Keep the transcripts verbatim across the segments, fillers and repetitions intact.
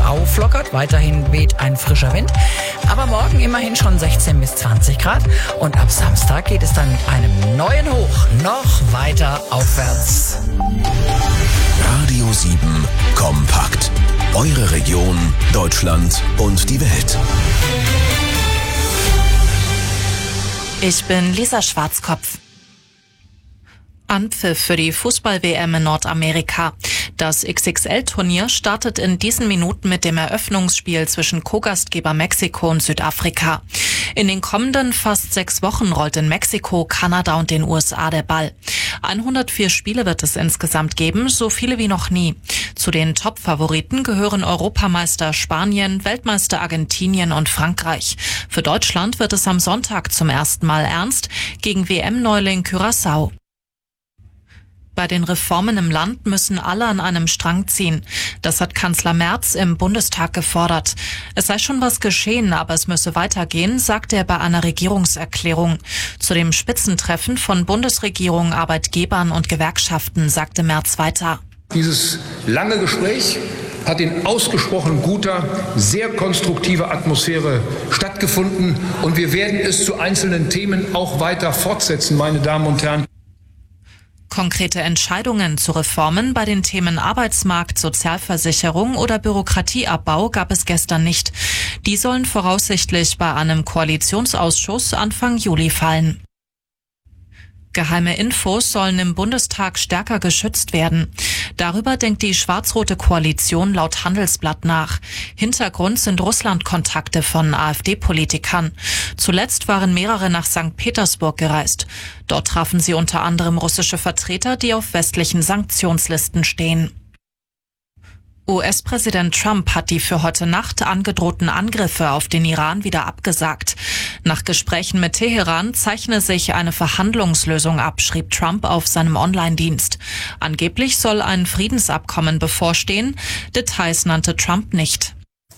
auflockert. Weiterhin weht ein frischer Wind. Aber morgen immerhin schon sechzehn bis zwanzig Grad. Und ab Samstag geht es dann mit einem neuen Hoch noch weiter aufwärts. Radio sieben Kompakt. Eure Region, Deutschland und die Welt. Ich bin Lisa Schwarzkopf. Anpfiff für die Fußball-W M in Nordamerika. Das X X L-Turnier startet in diesen Minuten mit dem Eröffnungsspiel zwischen Co-Gastgeber Mexiko und Südafrika. In den kommenden fast sechs Wochen rollt in Mexiko, Kanada und den U S A der Ball. hundertvier Spiele wird es insgesamt geben, so viele wie noch nie. Zu den Top-Favoriten gehören Europameister Spanien, Weltmeister Argentinien und Frankreich. Für Deutschland wird es am Sonntag zum ersten Mal ernst gegen W M-Neuling Curaçao. Bei den Reformen im Land müssen alle an einem Strang ziehen. Das hat Kanzler Merz im Bundestag gefordert. Es sei schon was geschehen, aber es müsse weitergehen, sagte er bei einer Regierungserklärung. Zu dem Spitzentreffen von Bundesregierung, Arbeitgebern und Gewerkschaften sagte Merz weiter. Dieses lange Gespräch hat in ausgesprochen guter, sehr konstruktiver Atmosphäre stattgefunden. Und wir werden es zu einzelnen Themen auch weiter fortsetzen, meine Damen und Herren. Konkrete Entscheidungen zu Reformen bei den Themen Arbeitsmarkt, Sozialversicherung oder Bürokratieabbau gab es gestern nicht. Die sollen voraussichtlich bei einem Koalitionsausschuss Anfang Juli fallen. Geheime Infos sollen im Bundestag stärker geschützt werden. Darüber denkt die schwarz-rote Koalition laut Handelsblatt nach. Hintergrund sind Russland-Kontakte von AfD-Politikern. Zuletzt waren mehrere nach Sankt Petersburg gereist. Dort trafen sie unter anderem russische Vertreter, die auf westlichen Sanktionslisten stehen. U S-Präsident Trump hat die für heute Nacht angedrohten Angriffe auf den Iran wieder abgesagt. Nach Gesprächen mit Teheran zeichne sich eine Verhandlungslösung ab, schrieb Trump auf seinem Online-Dienst. Angeblich soll ein Friedensabkommen bevorstehen. Details nannte Trump nicht.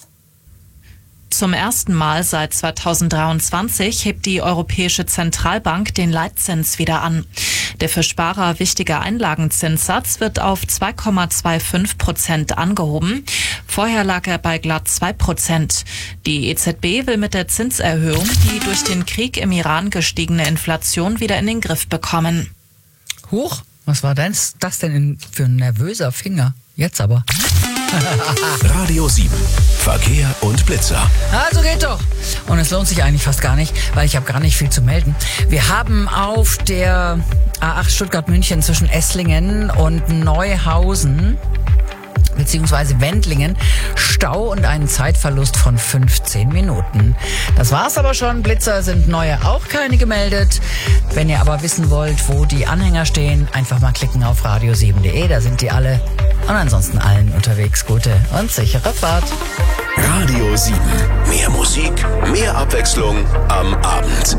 Zum ersten Mal seit zweitausenddreiundzwanzig hebt die Europäische Zentralbank den Leitzins wieder an. Der für Sparer wichtige Einlagenzinssatz wird auf zwei Komma fünfundzwanzig Prozent angehoben. Vorher lag er bei glatt zwei Prozent. Die E Z B will mit der Zinserhöhung die durch den Krieg im Iran gestiegene Inflation wieder in den Griff bekommen. Huch, was war das, das denn für ein nervöser Finger? Jetzt aber. Radio sieben. Verkehr und Blitzer. Also geht doch. Und es lohnt sich eigentlich fast gar nicht, weil ich habe gar nicht viel zu melden. Wir haben auf der A acht Stuttgart-München zwischen Esslingen und Neuhausen beziehungsweise Wendlingen Stau und einen Zeitverlust von fünfzehn Minuten. Das war's aber schon. Blitzer sind neue auch keine gemeldet. Wenn ihr aber wissen wollt, wo die Anhänger stehen, einfach mal klicken auf radio sieben punkt de, da sind die alle. Und ansonsten allen unterwegs gute und sichere Fahrt. Radio sieben. Mehr Musik, mehr Abwechslung am Abend.